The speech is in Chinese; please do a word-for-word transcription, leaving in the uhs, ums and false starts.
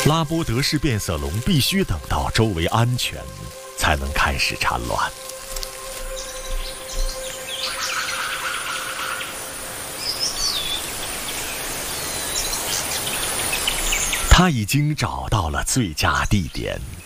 拉波德氏变色龙必须等到周围安全，才能开始产卵。他已经找到了最佳地点。